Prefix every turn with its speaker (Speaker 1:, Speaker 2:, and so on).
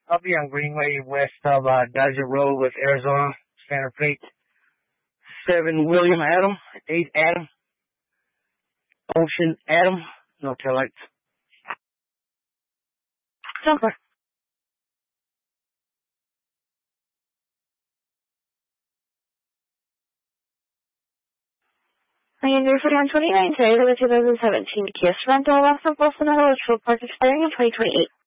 Speaker 1: I'll be on Greenway west of Dodger Road with Arizona. Standard plate. 7 William Adam. 8 Adam. Ocean Adam. No taillights.
Speaker 2: Jumper. And you're for 129 today, the 2017 Kia Sorento, Los Angeles, Park expiring in 2028.